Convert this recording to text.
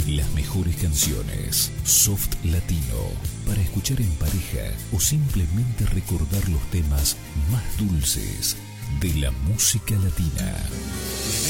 Las mejores canciones, soft latino, para escuchar en pareja o simplemente recordar los temas más dulces de la música latina.